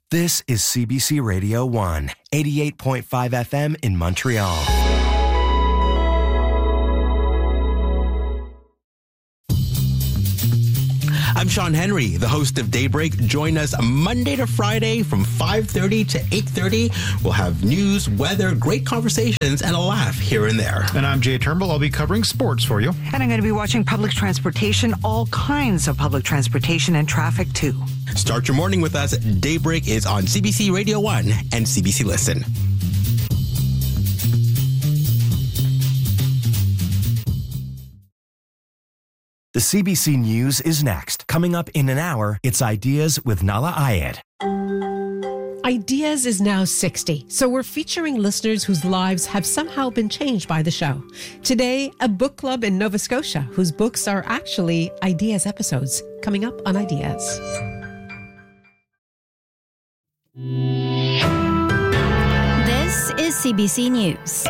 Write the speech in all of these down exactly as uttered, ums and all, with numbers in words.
This is C B C Radio one, eighty-eight point five F M in Montreal. I'm Sean Henry, the host of Daybreak. Join us Monday to Friday from five thirty to eight thirty. We'll have news, weather, great conversations, and a laugh here and there. And I'm Jay Turnbull. I'll be covering sports for you. And I'm going to be watching public transportation, all kinds of public transportation and traffic too. Start your morning with us. Daybreak is on C B C Radio one and C B C Listen. The C B C News is next. Coming up in an hour, it's Ideas with Nala Ayed. Ideas is now sixty, so we're featuring listeners whose lives have somehow been changed by the show. Today, a book club in Nova Scotia whose books are actually Ideas episodes. Coming up on Ideas. This is C B C News.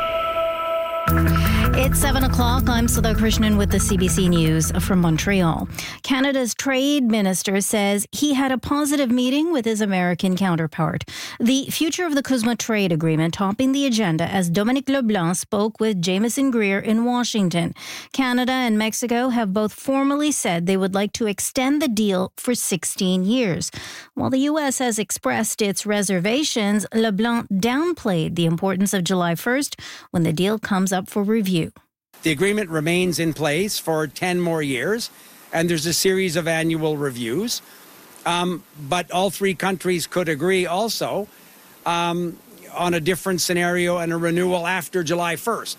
It's seven o'clock. I'm Sudha Krishnan with the C B C News from Montreal. Canada's trade minister says he had a positive meeting with his American counterpart. The future of the CUSMA trade agreement topping the agenda as Dominic LeBlanc spoke with Jameson Greer in Washington. Canada and Mexico have both formally said they would like to extend the deal for sixteen years. While the U S has expressed its reservations, LeBlanc downplayed the importance of July first when the deal comes up for review. The agreement remains in place for ten more years, and there's a series of annual reviews. Um, but all three countries could agree also um, on a different scenario and a renewal after July first.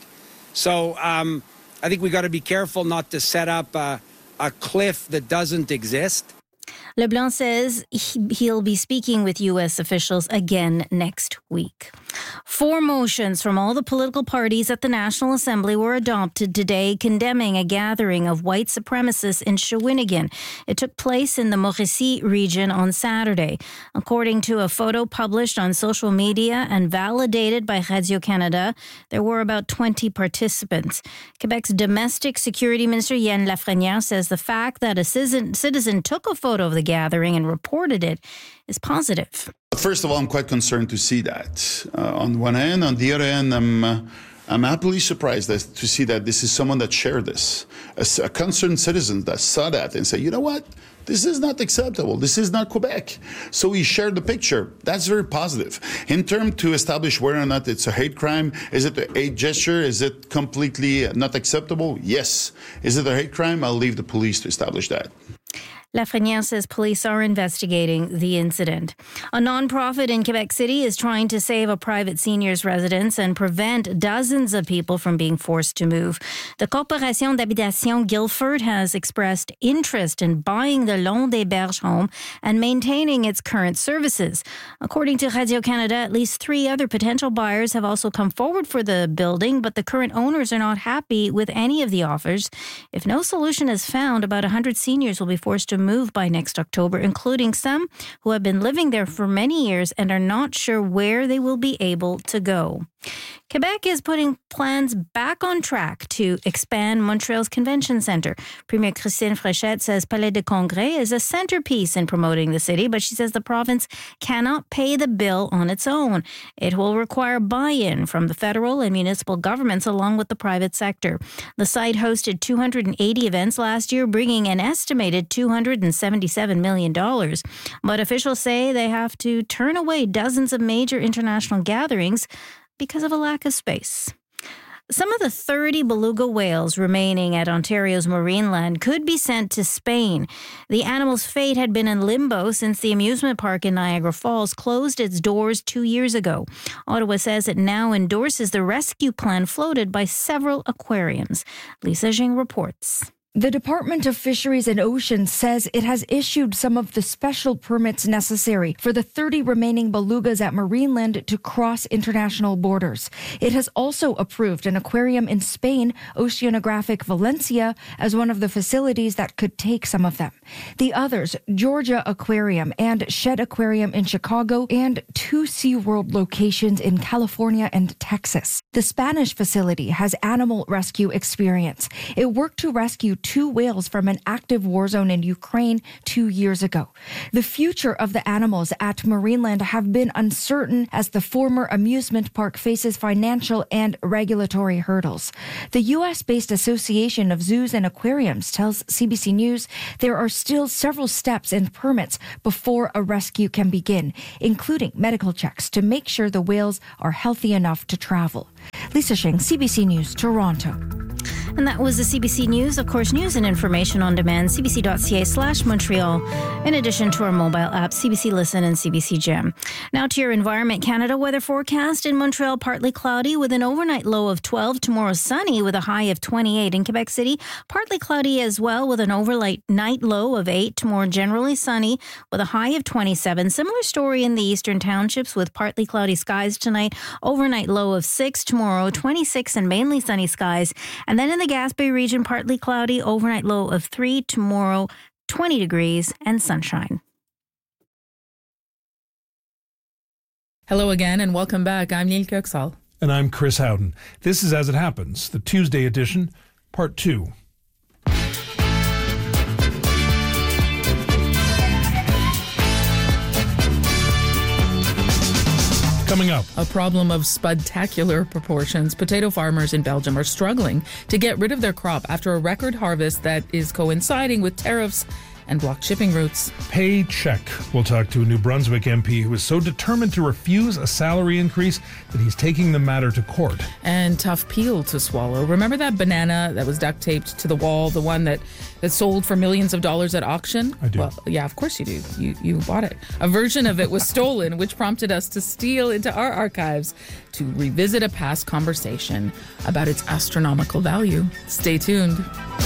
So um, I think we got to be careful not to set up a, a cliff that doesn't exist. LeBlanc says he'll be speaking with U S officials again next week. Four motions from all the political parties at the National Assembly were adopted today condemning a gathering of white supremacists in Shawinigan. It took place in the Mauricie region on Saturday. According to a photo published on social media and validated by Radio-Canada, there were about twenty participants. Quebec's domestic security minister, Yann Lafrenière, says the fact that a citizen, citizen took a photo of the gathering and reported it is positive. First of all, I'm quite concerned to see that. Uh, on one hand, on the other hand, I'm uh, I'm happily surprised that, to see that this is someone that shared this, a, a concerned citizen that saw that and said, you know what, this is not acceptable. This is not Quebec. So he shared the picture. That's very positive. In terms to establish whether or not it's a hate crime, is it a hate gesture? Is it completely not acceptable? Yes. Is it a hate crime? I'll leave the police to establish that. Lafrenière says police are investigating the incident. A nonprofit in Quebec City is trying to save a private seniors residence and prevent dozens of people from being forced to move. The Corporation d'Habitation Guilford has expressed interest in buying the Long des Berges home and maintaining its current services. According to Radio-Canada, at least three other potential buyers have also come forward for the building, but the current owners are not happy with any of the offers. If no solution is found, about one hundred seniors will be forced to move by next October, including some who have been living there for many years and are not sure where they will be able to go. Quebec is putting plans back on track to expand Montreal's convention centre. Premier Christine Fréchette says Palais de Congrès is a centerpiece in promoting the city, but she says the province cannot pay the bill on its own. It will require buy-in from the federal and municipal governments along with the private sector. The site hosted two hundred eighty events last year, bringing an estimated two hundred seventy-seven million dollars. But officials say they have to turn away dozens of major international gatherings because of a lack of space. Some of the thirty beluga whales remaining at Ontario's Marineland could be sent to Spain. The animal's fate had been in limbo since the amusement park in Niagara Falls closed its doors two years ago. Ottawa says it now endorses the rescue plan floated by several aquariums. Lisa Jing reports. The Department of Fisheries and Oceans says it has issued some of the special permits necessary for the thirty remaining belugas at Marineland to cross international borders. It has also approved an aquarium in Spain, Oceanographic Valencia, as one of the facilities that could take some of them. The others, Georgia Aquarium and Shed Aquarium in Chicago, and two SeaWorld locations in California and Texas. The Spanish facility has animal rescue experience. It worked to rescue two whales from an active war zone in Ukraine two years ago. The future of the animals at Marineland have been uncertain as the former amusement park faces financial and regulatory hurdles. The U S-based Association of Zoos and Aquariums tells C B C News there are still several steps and permits before a rescue can begin, including medical checks to make sure the whales are healthy enough to travel. Lisa Shing, C B C News, Toronto. And that was the C B C News. Of course, news and information on demand, cbc.ca slash Montreal, in addition to our mobile app, C B C Listen and C B C Gem. Now to your Environment Canada weather forecast. In Montreal, partly cloudy with an overnight low of twelve. Tomorrow, sunny with a high of twenty-eight. In Quebec City, partly cloudy as well with an overnight night low of eight. Tomorrow, generally sunny with a high of twenty-seven. Similar story in the eastern townships with partly cloudy skies tonight. Overnight low of six. Tomorrow, twenty-six and mainly sunny skies. And then in the Gaspé region, partly cloudy, overnight low of three. Tomorrow, twenty degrees and sunshine. Hello again and welcome back. I'm Neil Köksal. And I'm Chris Howden. This is As It Happens, the Tuesday edition, part two. Coming up, a problem of spectacular proportions. Potato farmers in Belgium are struggling to get rid of their crop after a record harvest that is coinciding with tariffs and blocked shipping routes. Paycheck. We'll talk to a New Brunswick M P who is so determined to refuse a salary increase that he's taking the matter to court. And tough peel to swallow. Remember that banana that was duct taped to the wall, the one that, that sold for millions of dollars at auction? I do. Well, yeah, of course you do. You, you bought it. A version of it was stolen, which prompted us to steal into our archives to revisit a past conversation about its astronomical value. Stay tuned.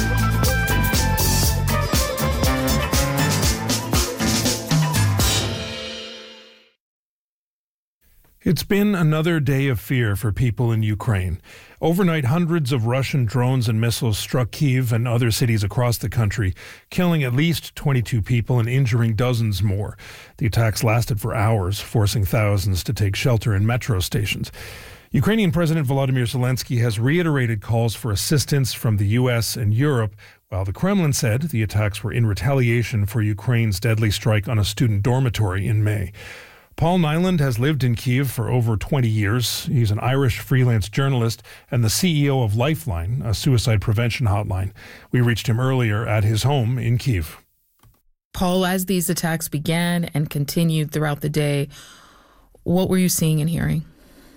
It's been another day of fear for people in Ukraine. Overnight, hundreds of Russian drones and missiles struck Kyiv and other cities across the country, killing at least twenty-two people and injuring dozens more. The attacks lasted for hours, forcing thousands to take shelter in metro stations. Ukrainian President Volodymyr Zelensky has reiterated calls for assistance from the U S and Europe, while the Kremlin said the attacks were in retaliation for Ukraine's deadly strike on a student dormitory in May. Paul Nyland has lived in Kyiv for over twenty years. He's an Irish freelance journalist and the C E O of Lifeline, a suicide prevention hotline. We reached him earlier at his home in Kyiv. Paul, as these attacks began and continued throughout the day, what were you seeing and hearing?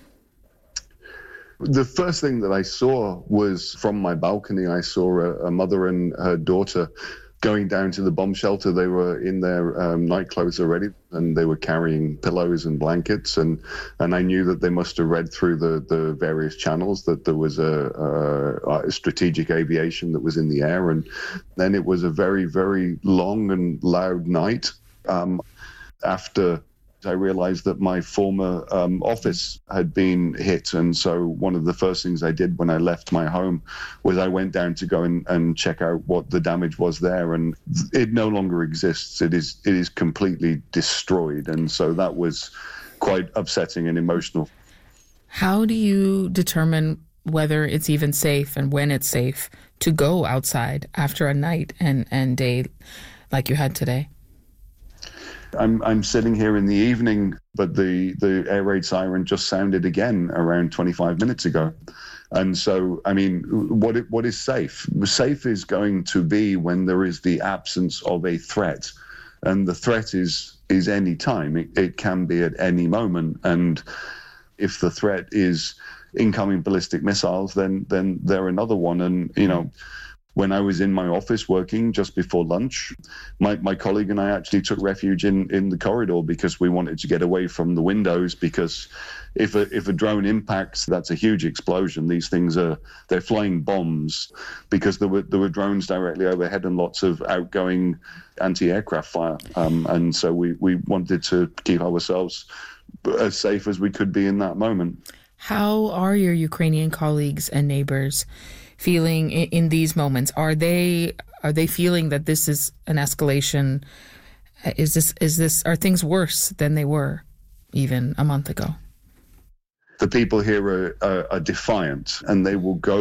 The first thing that I saw was from my balcony. I saw a, a mother and her daughter going down to the bomb shelter. They were in their um, night clothes already, and they were carrying pillows and blankets. And, and I knew that they must have read through the, the various channels that there was a, a, a strategic aviation that was in the air. And then it was a very, very long and loud night. Um, after I realized that my former um, office had been hit. And so one of the first things I did when I left my home was I went down to go and, and check out what the damage was there. And it no longer exists. It is it is completely destroyed. And so that was quite upsetting and emotional. How do you determine whether it's even safe and when it's safe to go outside after a night and, and day like you had today? I'm I'm sitting here in the evening, but the, the air raid siren just sounded again around twenty-five minutes ago. And so, I mean, what it, what is safe? Safe is going to be when there is the absence of a threat. And the threat is is any time. It, it can be at any moment. And if the threat is incoming ballistic missiles, then then they're another one. And, you know, when I was in my office working just before lunch, my, my colleague and I actually took refuge in, in the corridor because we wanted to get away from the windows, because if a, if a drone impacts, that's a huge explosion. These things are, they're flying bombs, because there were there were drones directly overhead and lots of outgoing anti-aircraft fire. Um, and so we, we wanted to keep ourselves as safe as we could be in that moment. How are your Ukrainian colleagues and neighbors feeling in, in these moments? Are they are they feeling that this is an escalation? Is this is this are things worse than they were even a month ago? The people here are, are, are defiant, and they will go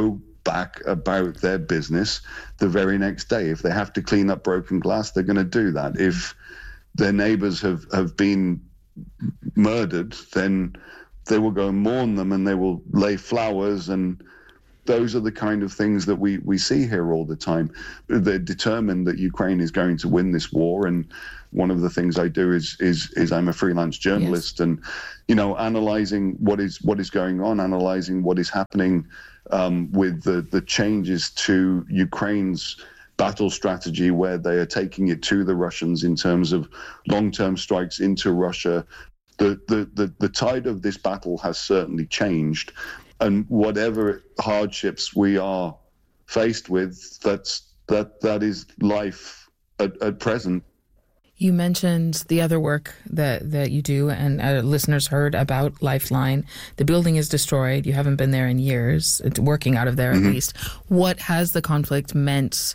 back about their business the very next day. If they have to clean up broken glass, they're going to do that. If their neighbors have, have been murdered, then they will go and mourn them, and they will lay flowers, and those are the kind of things that we, we see here all the time. They're determined that Ukraine is going to win this war, and one of the things I do is is is I'm a freelance journalist, yes. and you know, analyzing what is what is going on, analyzing what is happening um, with the the changes to Ukraine's battle strategy, where they are taking it to the Russians in terms of long-term strikes into Russia. The, the, the, the tide of this battle has certainly changed. And whatever hardships we are faced with, that's, that, that is life at, at present. You mentioned the other work that, that you do, and uh, listeners heard about Lifeline. The building is destroyed. You haven't been there in years, it's working out of there mm-hmm. at least. What has the conflict meant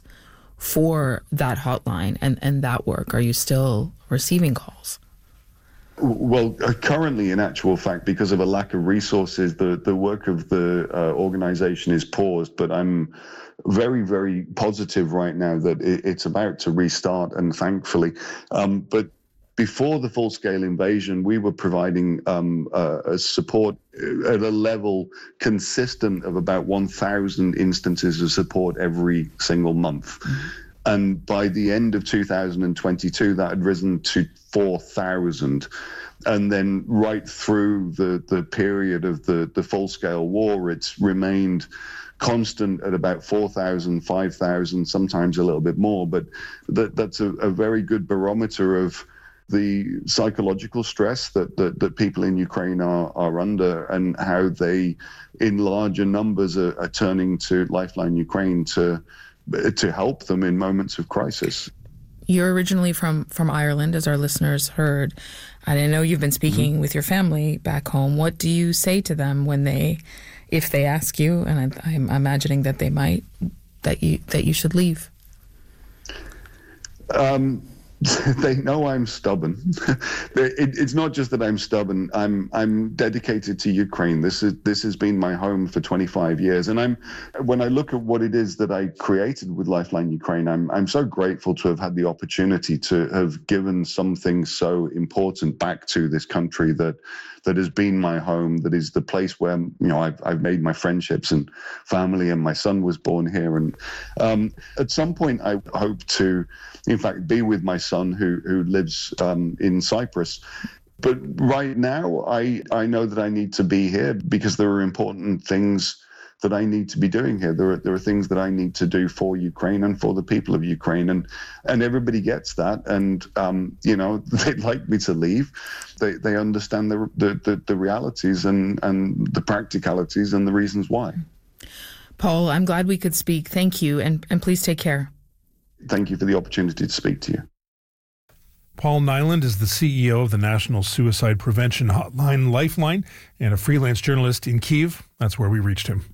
for that hotline and, and that work? Are you still receiving calls? Well, uh, currently, in actual fact, because of a lack of resources, the, the work of the uh, organization is paused, but I'm very, very positive right now that it, it's about to restart, and thankfully. Um, but before the full-scale invasion, we were providing um, uh, support at a level consistent of about one thousand instances of support every single month. Mm-hmm. And by the end of two thousand twenty-two, that had risen to four thousand. And then right through the, the period of the, the full-scale war, it's remained constant at about four thousand, five thousand, sometimes a little bit more. But that, that's a, a very good barometer of the psychological stress that, that, that people in Ukraine are, are under, and how they, in larger numbers, are, are turning to Lifeline Ukraine to to help them in moments of crisis. You're originally from, from Ireland, as our listeners heard, and I know you've been speaking mm-hmm. with your family back home. What do you say to them when they, if they ask you, and I, I'm imagining that they might, that you that you should leave? Um, they know I'm stubborn. it, it's not just that I'm stubborn. I'm I'm dedicated to Ukraine. This is this has been my home for twenty-five years, and I'm when I look at what it is that I created with Lifeline Ukraine, I'm I'm so grateful to have had the opportunity to have given something so important back to this country that that has been my home, that is the place where, you know, I've I've made my friendships and family, and my son was born here. And um, at some point, I hope to, in fact, be with my son who who lives um, in Cyprus. But right now, I I know that I need to be here because there are important things that I need to be doing here. There are there are things that I need to do for Ukraine and for the people of Ukraine, and and everybody gets that. And um, you know, they'd like me to leave. They they understand the the the, the realities and and the practicalities and the reasons why. Paul, I'm glad we could speak. Thank you, and and please take care. Thank you for the opportunity to speak to you. Paul Nyland is the C E O of the National Suicide Prevention Hotline Lifeline and a freelance journalist in Kyiv. That's where we reached him.